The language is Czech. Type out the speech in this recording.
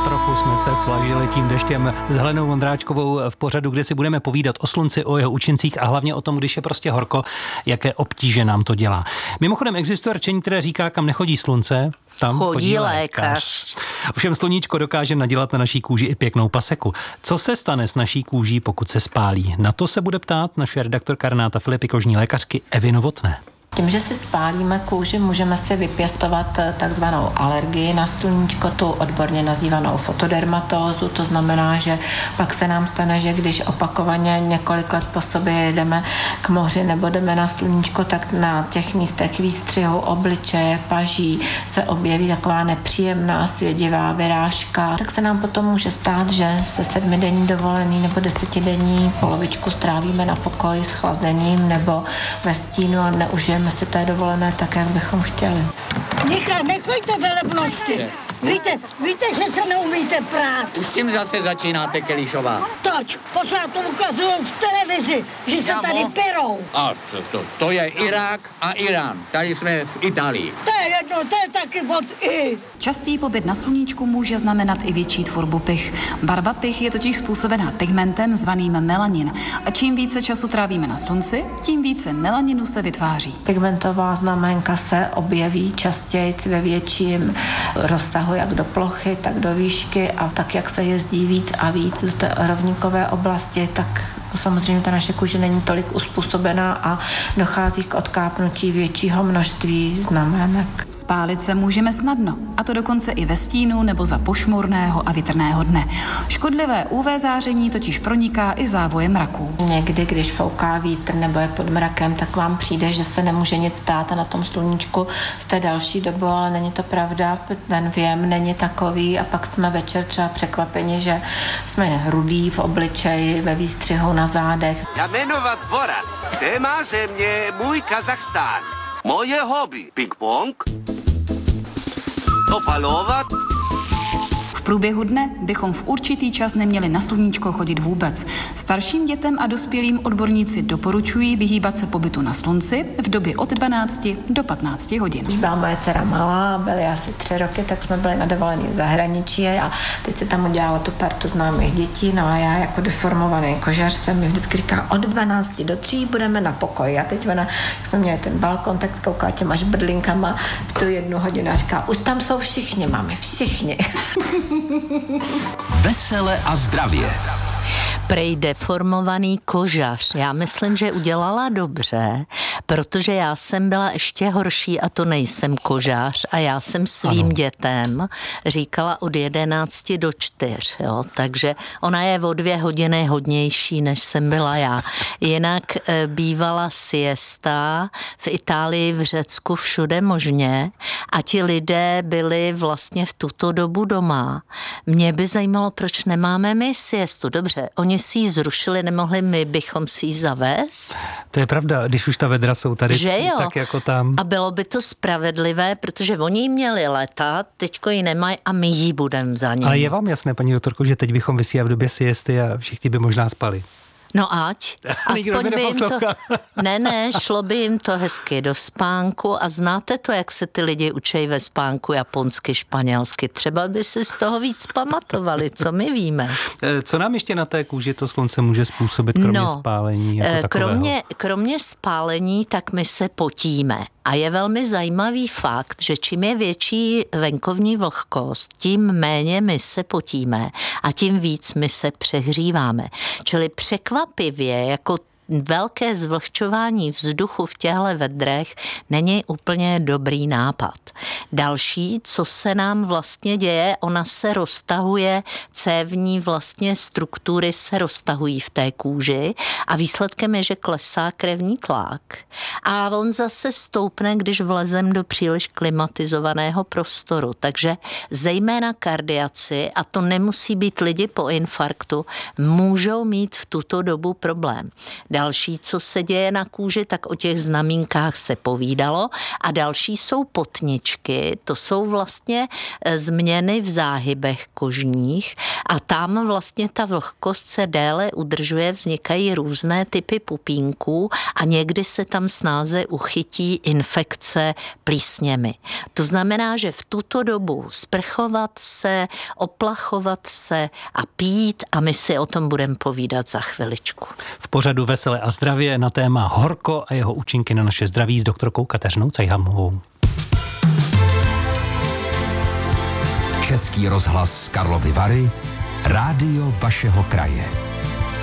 Trochu jsme se svažili tím deštěm s Helenou Vondráčkovou v pořadu, kde si budeme povídat o slunci, o jeho účincích a hlavně o tom, když je prostě horko, jaké obtíže nám to dělá. Mimochodem existuje rčení, které říká, kam nechodí slunce, tam chodí lékař. Ovšem sluníčko dokáže nadělat na naší kůži i pěknou paseku. Co se stane s naší kůží, pokud se spálí? Na to se bude ptát naše redaktorka Renáta Filipy, kožní lékařky Evy Novotné. Tím, že si spálíme kůži, můžeme si vypěstovat takzvanou alergii na sluníčko, tu odborně nazývanou fotodermatózu. To znamená, že pak se nám stane, že když opakovaně několik let po sobě jdeme k moři nebo jdeme na sluníčko, tak na těch místech výstřihu obličeje, paží se objeví taková nepříjemná svědivá vyrážka. Tak se nám potom může stát, že se 7denní dovolený nebo 10denní polovičku strávíme na pokoji s chlazením nebo ve stínu a neužijeme si té dovolené tak, jak bychom chtěli. Nechoďte velebnosti. Víte, že se neumíte prát. Už tím zase začínáte, Kelišová. Toč, pořád to ukazují v televizi, že se tady perou. A to je Irák a Irán. Tady jsme v Itálii. To je jedno, to je taky od I. Častý pobyt na sluníčku může znamenat i větší tvorbu pych. Barva pych je totiž způsobená pigmentem zvaným melanin. A čím více času trávíme na slunci, tím více melaninu se vytváří. Pigmentová znamenka se objeví častěji ve větším rozsahu, jak do plochy, tak do výšky a tak, jak se jezdí víc a víc do té rovníkové oblasti, tak samozřejmě ta naše kůže není tolik uspůsobená a dochází k odkápnutí většího množství znamenek. Spálit se můžeme snadno, a to dokonce i ve stínu nebo za pošmurného a větrného dne. Škodlivé UV záření totiž proniká i závojem mraků. Někdy, když fouká vítr nebo je pod mrakem, tak vám přijde, že se nemůže nic stát a na tom sluníčku jste další dobu, ale není to pravda, ten věm není takový a pak jsme večer třeba překvapeni, že jsme rudí v obličeji, ve výstřihu na zádech. Já jmenovat Borat. Téma země můj Kazachstán. Moje hobby ping-pong, opalovat. V průběhu dne bychom v určitý čas neměli na sluníčko chodit vůbec. Starším dětem a dospělým odborníci doporučují vyhýbat se pobytu na slunci v době od 12 do 15 hodin. Když byla moje dcera malá, byly asi 3 roky, tak jsme byli na dovolený v zahraničí a teď se tam udělala tu partu známých dětí, no a já jako deformovaný kožař jsem mi vždycky říká, od 12 do 3 budeme na pokoji. A teď ona, jak jsme měli ten balkon, tak koukala těma žbrdlinkama v tu 1 hodinu a říká, už tam jsou všichni, máme všichni. Vesele a zdravě. Prej deformovaný kožař. Já myslím, že udělala dobře, protože já jsem byla ještě horší a to nejsem kožař a já jsem svým dětem říkala od 11 do 4, jo? Takže ona je o 2 hodiny hodnější, než jsem byla já. Jinak bývala siesta v Itálii, v Řecku, všude možně a ti lidé byli vlastně v tuto dobu doma. Mě by zajímalo, proč nemáme my siestu. Dobře, oni si ji zrušili, nemohli my bychom si ji zavést? To je pravda, když už ta vedra jsou tady, tak jako tam. A bylo by to spravedlivé, protože oni ji měli letat, teďko ji nemají a my ji budeme za ním. Ale je vám jasné, paní doktorko, že teď bychom vysílali v době siesty a všichni by možná spali? No ať. Aspoň by jim to... Ne, šlo by jim to hezky do spánku a znáte to, jak se ty lidi učí ve spánku japonsky, španělsky. Třeba by si z toho víc pamatovali, co my víme. Co nám ještě na té kůži to slunce může způsobit, kromě spálení jako takového? Kromě spálení, tak my se potíme. A je velmi zajímavý fakt, že čím je větší venkovní vlhkost, tím méně my se potíme a tím víc my se přehříváme. Čili překvapivě, jako velké zvlhčování vzduchu v těchto vedrech není úplně dobrý nápad. Další, co se nám vlastně děje, ona se roztahuje, cévní vlastně struktury se roztahují v té kůži a výsledkem je, že klesá krevní tlak. A on zase stoupne, když vlezem do příliš klimatizovaného prostoru. Takže zejména kardiaci, a to nemusí být lidi po infarktu, můžou mít v tuto dobu problém. Další, co se děje na kůži, tak o těch znamínkách se povídalo a další jsou potničky, to jsou vlastně změny v záhybech kožních A tam vlastně ta vlhkost se déle udržuje, vznikají různé typy pupínků a někdy se tam snáze uchytí infekce plísněmi. To znamená, že v tuto dobu sprchovat se, oplachovat se a pít a my si o tom budeme povídat za chviličku. V pořadu Veselé a zdravě na téma horko a jeho účinky na naše zdraví s doktorkou Kateřinou Cajhamovou. Český rozhlas Karlovy Vary, rádio vašeho kraje.